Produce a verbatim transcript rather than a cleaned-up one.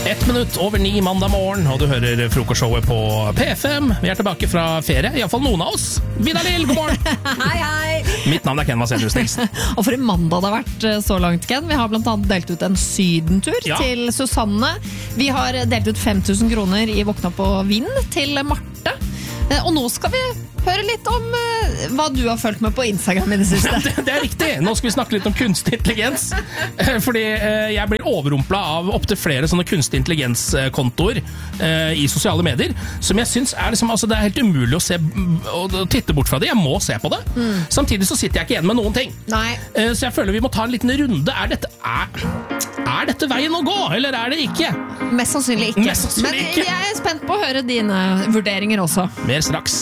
Ett minutt over ni mandag morgen, og du hører frokostshowet på P F M. Vi er tilbake fra ferie, i hvert fall noen av oss. Vidar Lill, god morgen! Hei, hei! Mitt navn er Ken Vasenius Nilsen. Og for en mandag det har vært så langt, Ken. Vi har blant annet delt ut en sydentur Ja. til Susanne. Vi har delt ut fem tusen kroner i Våkna på Vind til Marte. Og nå skal vi høre litt om uh, hva du har følt med på Instagram i det siste. Det, det er riktig. Nå skal vi snakke litt om kunstig intelligens. Fordi eh, jeg blir overrumplet av opp til flere sånne kunstig intelligens-kontoer eh, i sosiale medier, som jeg synes er, liksom, altså, det er helt umulig å se og titte bort fra det. Jeg må se på det. Mm. Samtidig så sitter jeg ikke igjen med noen ting. Nei. Eh, så jeg føler vi må ta en liten runde. Er dette, er, er dette veien å gå, eller er det ikke? Mest sannsynlig ikke. Mest sannsynlig Men ikke. jeg er spent på å høre dine vurderinger også. Mer straks.